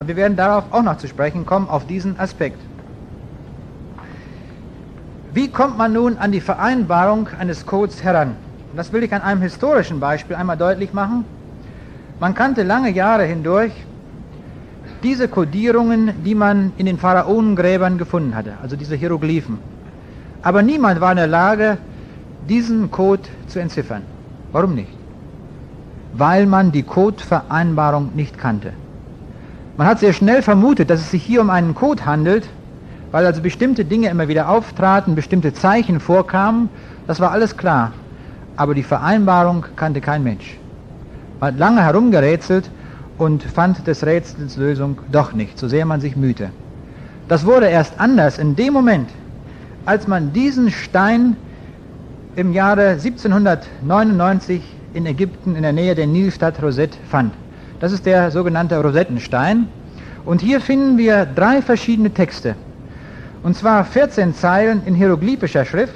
wir werden darauf auch noch zu sprechen kommen, auf diesen Aspekt. Wie kommt man nun an die Vereinbarung eines Codes heran? Das will ich an einem historischen Beispiel einmal deutlich machen. Man kannte lange Jahre hindurch diese Kodierungen, die man in den Pharaonengräbern gefunden hatte, also diese Hieroglyphen. Aber niemand war in der Lage, diesen Code zu entziffern. Warum nicht? Weil man die Codevereinbarung nicht kannte. Man hat sehr schnell vermutet, dass es sich hier um einen Code handelt, weil also bestimmte Dinge immer wieder auftraten, bestimmte Zeichen vorkamen, das war alles klar. Aber die Vereinbarung kannte kein Mensch. Man hat lange herumgerätselt und fand des Rätsels Lösung doch nicht, so sehr man sich mühte. Das wurde erst anders in dem Moment, als man diesen Stein im Jahre 1799 in Ägypten in der Nähe der Nilstadt Rosette fand. Das ist der sogenannte Rosettenstein. Und hier finden wir 3 verschiedene Texte. Und zwar 14 Zeilen in hieroglyphischer Schrift,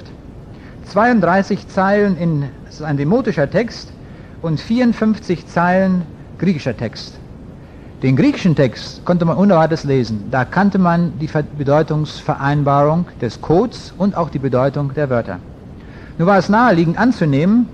32 Zeilen das ist ein demotischer Text und 54 Zeilen griechischer Text. Den griechischen Text konnte man unerwartet lesen. Da kannte man die Bedeutungsvereinbarung des Codes und auch die Bedeutung der Wörter. Nun war es naheliegend anzunehmen,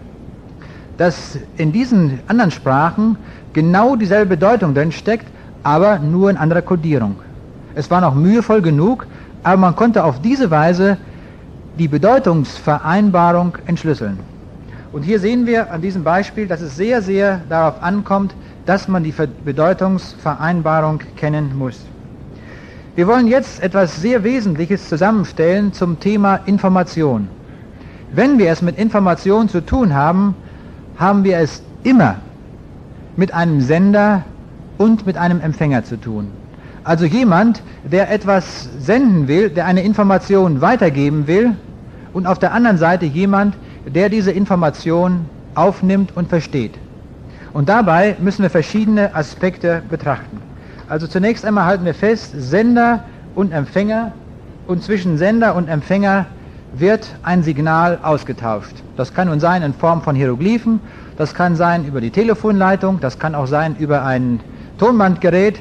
dass in diesen anderen Sprachen genau dieselbe Bedeutung drin steckt, aber nur in anderer Kodierung. Es war noch mühevoll genug, aber man konnte auf diese Weise die Bedeutungsvereinbarung entschlüsseln. Und hier sehen wir an diesem Beispiel, dass es sehr, sehr darauf ankommt, dass man die Bedeutungsvereinbarung kennen muss. Wir wollen jetzt etwas sehr Wesentliches zusammenstellen zum Thema Information. Wenn wir es mit Information zu tun haben, haben wir es immer mit einem Sender und mit einem Empfänger zu tun. Also jemand, der etwas senden will, der eine Information weitergeben will, und auf der anderen Seite jemand, der diese Information aufnimmt und versteht. Und dabei müssen wir verschiedene Aspekte betrachten. Also zunächst einmal halten wir fest, Sender und Empfänger, und zwischen Sender und Empfänger wird ein Signal ausgetauscht. Das kann nun sein in Form von Hieroglyphen, das kann sein über die Telefonleitung, das kann auch sein über ein Tonbandgerät,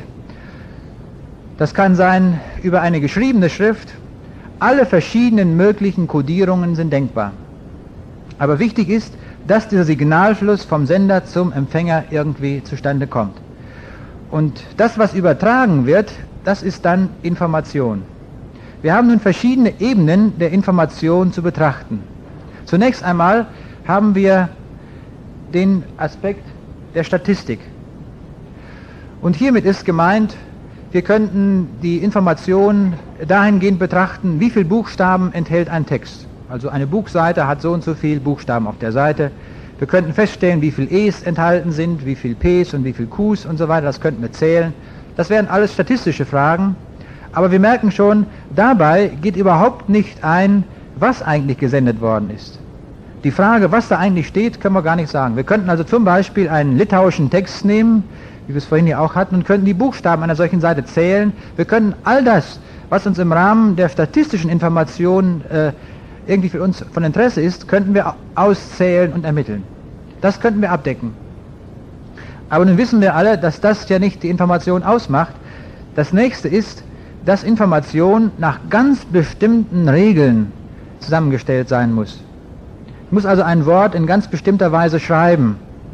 das kann sein über eine geschriebene Schrift. Alle verschiedenen möglichen Kodierungen sind denkbar. Aber wichtig ist, dass dieser Signalfluss vom Sender zum Empfänger irgendwie zustande kommt. Und das, was übertragen wird, das ist dann Information. Wir haben nun verschiedene Ebenen der Information zu betrachten. Zunächst einmal haben wir den Aspekt der Statistik. Und hiermit ist gemeint, wir könnten die Information dahingehend betrachten, wie viele Buchstaben enthält ein Text. Also eine Buchseite hat so und so viele Buchstaben auf der Seite. Wir könnten feststellen, wie viele E's enthalten sind, wie viele P's und wie viele Q's und so weiter. Das könnten wir zählen. Das wären alles statistische Fragen. Aber wir merken schon, dabei geht überhaupt nicht ein, was eigentlich gesendet worden ist. Die Frage, was da eigentlich steht, können wir gar nicht sagen. Wir könnten also zum Beispiel einen litauischen Text nehmen, wie wir es vorhin hier auch hatten, und könnten die Buchstaben einer solchen Seite zählen. Wir können all das, was uns im Rahmen der statistischen Informationen irgendwie für uns von Interesse ist, könnten wir auszählen und ermitteln. Das könnten wir abdecken. Aber nun wissen wir alle, dass das ja nicht die Information ausmacht. Das nächste ist, dass Information nach ganz bestimmten Regeln zusammengestellt sein muss. Ich muss also ein Wort in ganz bestimmter Weise schreiben.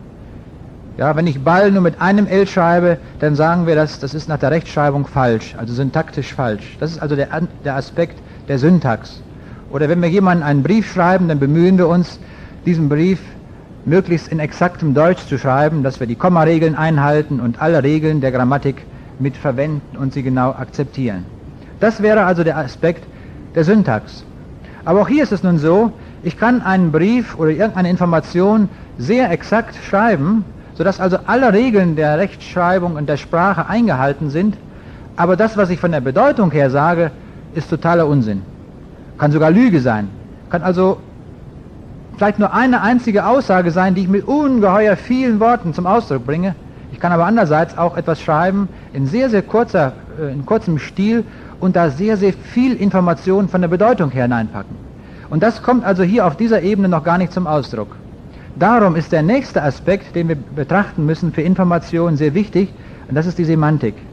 Ja, wenn ich Ball nur mit einem L schreibe, dann sagen wir, das ist nach der Rechtschreibung falsch, also syntaktisch falsch. Das ist also der Aspekt der Syntax. Oder wenn wir jemandem einen Brief schreiben, dann bemühen wir uns, diesen Brief möglichst in exaktem Deutsch zu schreiben, dass wir die Kommaregeln einhalten und alle Regeln der Grammatik mit verwenden und sie genau akzeptieren. Das wäre also der Aspekt der Syntax. Aber auch hier ist es nun so, ich kann einen Brief oder irgendeine Information sehr exakt schreiben, sodass also alle Regeln der Rechtschreibung und der Sprache eingehalten sind, aber das, was ich von der Bedeutung her sage, ist totaler Unsinn. Kann sogar Lüge sein. Kann also vielleicht nur eine einzige Aussage sein, die ich mit ungeheuer vielen Worten zum Ausdruck bringe. Ich kann aber andererseits auch etwas schreiben in sehr, sehr kurzem Stil und da sehr, sehr viel Information von der Bedeutung her hineinpacken. Und das kommt also hier auf dieser Ebene noch gar nicht zum Ausdruck. Darum ist der nächste Aspekt, den wir betrachten müssen für Informationen, sehr wichtig, und das ist die Semantik.